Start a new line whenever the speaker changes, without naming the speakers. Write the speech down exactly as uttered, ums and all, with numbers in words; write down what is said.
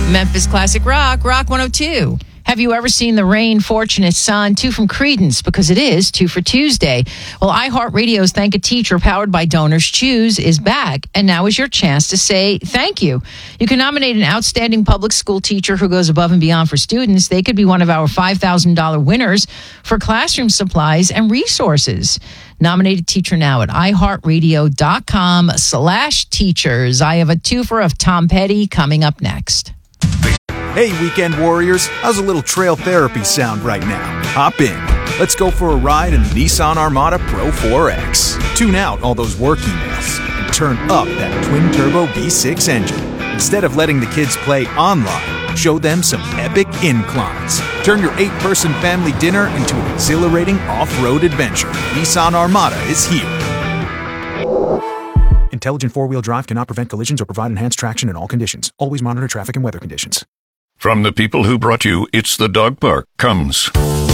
Memphis Classic Rock, Rock one oh two. Have you ever seen the rain, Fortunate Son? Two from Credence, because it is two for Tuesday. Well, iHeartRadio's Thank a Teacher, powered by Donors Choose, is back, and now is your chance to say thank you. You can nominate an outstanding public school teacher who goes above and beyond for students. They could be one of our five thousand dollars winners for classroom supplies and resources. Nominate a teacher now at iHeartRadio.com slash teachers. I have a twofer of Tom Petty coming up next.
Hey, weekend warriors, how's a little trail therapy sound right now? Hop in. Let's go for a ride in the Nissan Armada Pro four X. Tune out all those work emails and turn up that twin-turbo V six engine. Instead of letting the kids play online, show them some epic inclines. Turn your eight-person family dinner into an exhilarating off-road adventure. Nissan Armada is here. Intelligent four-wheel drive cannot prevent collisions or provide enhanced traction in all conditions. Always monitor traffic and weather conditions.
From the people who brought you It's the Dog Park comes